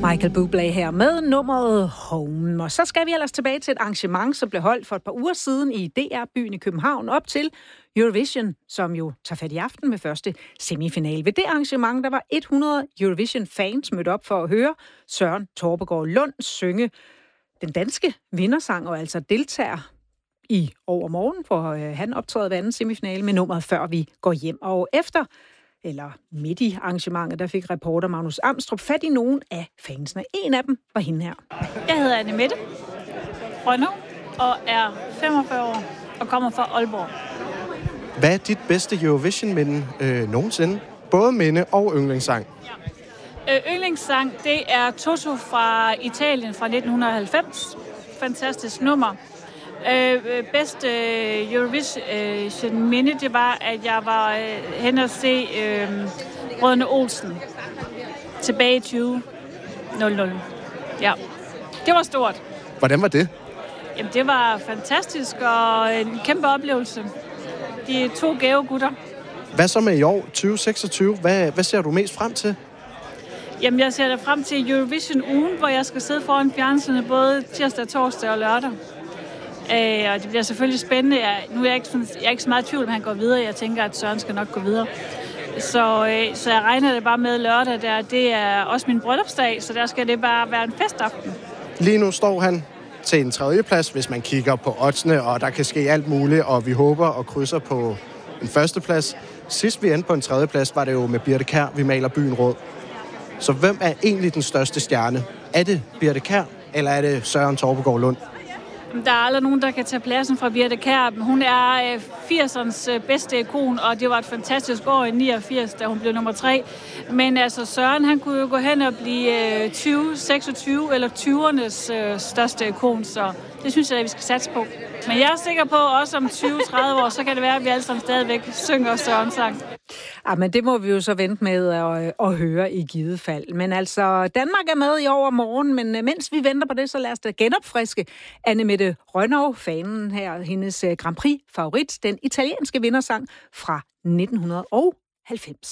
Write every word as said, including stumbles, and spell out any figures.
Michael Bublé her med nummeret Home. Og så skal vi ellers tilbage til et arrangement, som blev holdt for et par uger siden i D R-byen i København op til Eurovision, som jo tager fat i aften med første semifinale. Ved det arrangement, der var hundrede Eurovision-fans mødt op for at høre Søren Torpegaard Lund synge den danske vindersang, og altså deltager i overmorgen, hvor han optræder ved anden semifinale med nummeret Før vi går hjem. Og efter eller midt i arrangementet, der fik reporter Magnus Amstrup fat i nogle af fansene. En af dem var hende her. Jeg hedder Anne Mette Rønnow og er femogfyrre år og kommer fra Aalborg. Hvad er dit bedste Eurovision-minde øh, nogensinde? Både minde og yndlingssang. Ja. Øh, yndlingssang, det er Toto fra Italien fra nitten halvfems. Fantastisk nummer. Øh, bedste øh, Eurovision-minde, det var, at jeg var øh, hen og se øh, Brødrene Olsen tilbage i tyve nul nul. Ja, det var stort. Hvordan var det? Jamen, det var fantastisk og en kæmpe oplevelse. De er to gave gutter. Hvad så med i år, tyve seksogtyve? Hvad, hvad ser du mest frem til? Jamen, jeg ser da frem til Eurovision-ugen, hvor jeg skal sidde foran fjernsynet både tirsdag, torsdag og lørdag. Øh, og det bliver selvfølgelig spændende. Jeg, nu er jeg, ikke, jeg er ikke så meget i tvivl, om han går videre. Jeg tænker, at Søren skal nok gå videre. Så, øh, så jeg regner det bare med lørdag. Der. Det er også min bryllupsdag, så der skal det bare være en festaften. Lige nu står han til en tredjeplads, hvis man kigger på oddsene, og der kan ske alt muligt, og vi håber og krydser på en førsteplads. Sidst vi endte på en tredjeplads, var det jo med Birthe Kjær, Vi maler byen rød. Så hvem er egentlig den største stjerne? Er det Birthe Kjær, eller er det Søren Torpegaard Lund? Der er aldrig nogen, der kan tage pladsen fra Birthe Kjær. Hun er firsernes bedste ikon, og det var et fantastisk år i niogfirs, da hun blev nummer tre. Men altså Søren, han kunne jo gå hen og blive tyve seksogtyve eller tyvernes største ikon, så det synes jeg, at vi skal satse på. Men jeg er sikker på, at også om tyve tredive år, så kan det være, at vi alle sammen stadigvæk synger Sørens sang. Ja, men det må vi jo så vente med at, at høre i givet fald. Men altså, Danmark er med i overmorgen, men mens vi venter på det, så lad os da genopfriske Anne Mette Rønnow, fanen her, hendes Grand Prix-favorit, den italienske vindersang fra nitten halvfems.